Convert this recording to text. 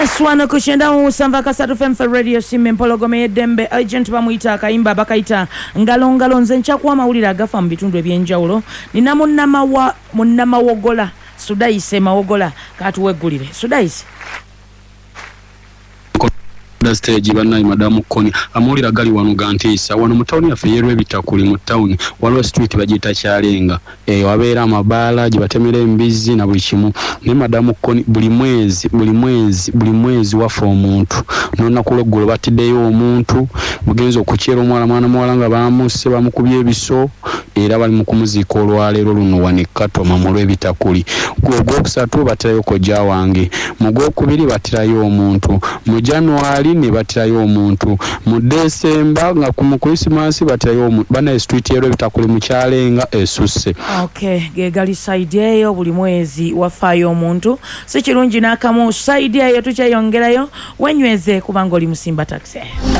Yes, wano kushenda usamba kasatu FM for radio simme mpologome dembe agent bamuita akaimba bakaita ngalo nze nchakwa mawulira agafa mu bitundu ebyenjawulo nina munnama wogola Sudaise mawogola katuwegulire Sudaise da stage banayi madamu Koni amulira gali wano gantisa wano mutawuni yafe yerwe bitakuli mu town walo street bagita kyalenga wabeera amabala gibatemera embizi na buli kimu ne madamu Koni buli mwezi wafa omuntu nonna kuleggulo batiddeyo omuntu mugenzi okukyera omwana mwala nga bamuse bamukubye ebiso era bali mu kumuziika olwaleero luno wanekatoma mu lw'ebitakuli gwokusatu batirayo kojja wange mu gwokubiri batirayo omuntu mu January ne batirayo omuntu mu December nga ku Christmas batirayo omuntu bana street yero bitakuli mu kyalenga esusse. Okay, gegali side eyo buli mwezi wafayo omuntu si kirungi nakamu side eyo tukyayongerayo wenyweze kubanga oli musimba taxi.